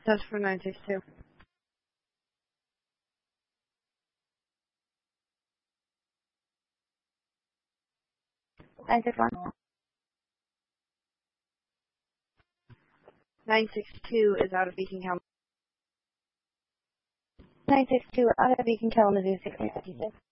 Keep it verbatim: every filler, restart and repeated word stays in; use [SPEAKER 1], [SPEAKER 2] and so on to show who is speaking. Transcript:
[SPEAKER 1] That's for nine six two.
[SPEAKER 2] nine six one.
[SPEAKER 1] nine six two is out of Beacon, Kalamazoo.
[SPEAKER 2] nine six two out of Beacon, Kalamazoo, six nine five six.